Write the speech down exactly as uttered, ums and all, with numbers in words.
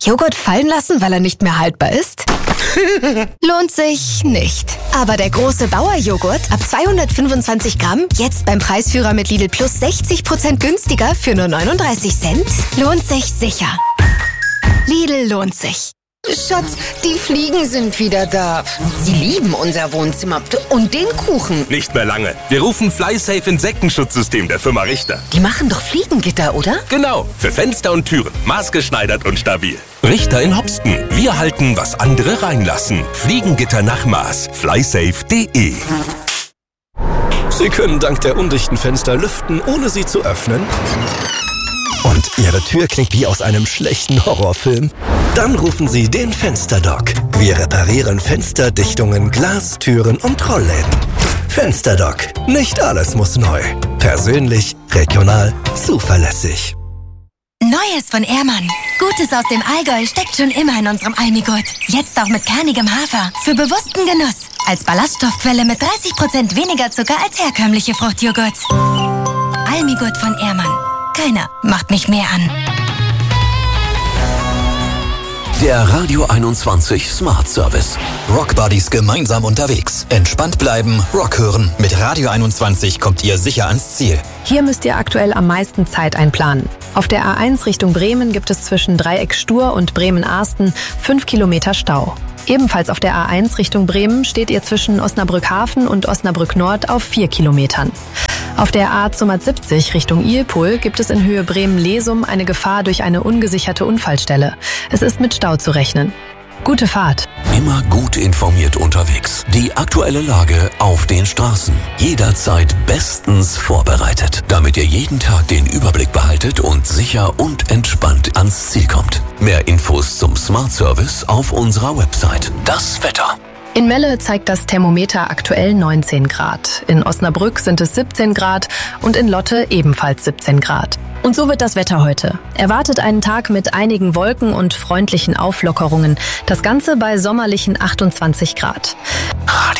Joghurt fallen lassen, weil er nicht mehr haltbar ist? Lohnt sich nicht. Aber der große Bauer-Joghurt ab zweihundertfünfundzwanzig Gramm, jetzt beim Preisführer mit Lidl Plus sechzig Prozent günstiger für nur neununddreißig Cent, lohnt sich sicher. Lidl lohnt sich. Schatz, die Fliegen sind wieder da. Sie lieben unser Wohnzimmer und den Kuchen. Nicht mehr lange. Wir rufen FlySafe Insektenschutzsystem der Firma Richter. Die machen doch Fliegengitter, oder? Genau, für Fenster und Türen. Maßgeschneidert und stabil. Richter in Hopsten. Wir halten, was andere reinlassen. Fliegengitter nach Maß. flysafe punkt de. Sie können dank der undichten Fenster lüften, ohne sie zu öffnen. Und Ihre Tür klingt wie aus einem schlechten Horrorfilm? Dann rufen Sie den Fensterdoc. Wir reparieren Fenster, Dichtungen, Glas, Türen und Rollläden. Fensterdoc. Nicht alles muss neu. Persönlich, regional, zuverlässig. Neues von Ehrmann. Gutes aus dem Allgäu steckt schon immer in unserem Almigurt. Jetzt auch mit kernigem Hafer. Für bewussten Genuss. Als Ballaststoffquelle mit dreißig Prozent weniger Zucker als herkömmliche Fruchtjoghurt. Almigurt von Ehrmann. Keiner macht mich mehr an. Der Radio einundzwanzig Smart Service. Rockbuddies gemeinsam unterwegs. Entspannt bleiben, Rock hören. Mit Radio einundzwanzig kommt ihr sicher ans Ziel. Hier müsst ihr aktuell am meisten Zeit einplanen. Auf der A eins Richtung Bremen gibt es zwischen Dreieck Stur und Bremen-Arsten fünf Kilometer Stau. Ebenfalls auf der A eins Richtung Bremen steht ihr zwischen Osnabrück-Hafen und Osnabrück-Nord auf vier Kilometern. Auf der A zweihundertsiebzig Richtung Ilpol gibt es in Höhe Bremen-Lesum eine Gefahr durch eine ungesicherte Unfallstelle. Es ist mit Stau zu rechnen. Gute Fahrt. Immer gut informiert unterwegs. Die aktuelle Lage auf den Straßen. Jederzeit bestens vorbereitet, damit ihr jeden Tag den Überblick behaltet und sicher und entspannt ans Ziel kommt. Mehr Infos zum Smart Service auf unserer Website. Das Wetter. In Melle zeigt das Thermometer aktuell neunzehn Grad. In Osnabrück sind es siebzehn Grad und in Lotte ebenfalls siebzehn Grad. Und so wird das Wetter heute. Erwartet einen Tag mit einigen Wolken und freundlichen Auflockerungen. Das Ganze bei sommerlichen achtundzwanzig Grad.